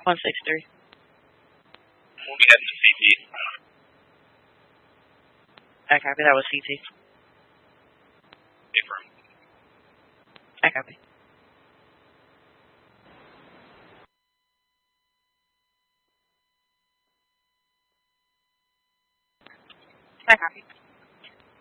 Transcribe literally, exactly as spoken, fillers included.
one six three. We'll be heading to C T. I copy. That was C T. Affirm. I copy. I copy.